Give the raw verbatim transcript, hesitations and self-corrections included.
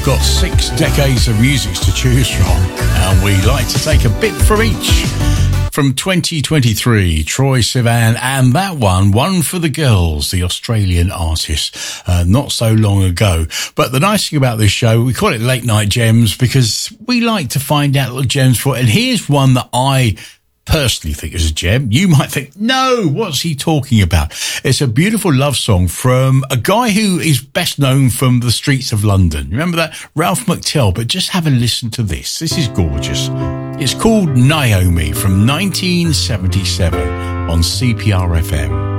We've got six decades of music to choose from, and we like to take a bit from each. From twenty twenty-three, Troye Sivan, and that one, One for the Girls, the Australian artist, uh, not so long ago. But the nice thing about this show, we call it Late Night Gems because we like to find out little gems for it. And here's one that I personally think is a gem. You might think, no, what's he talking about? It's a beautiful love song from a guy who is best known from the streets of London. Remember that? Ralph McTell. But just have a listen to this. This is gorgeous. It's called Naomi from nineteen seventy-seven on C P R F M.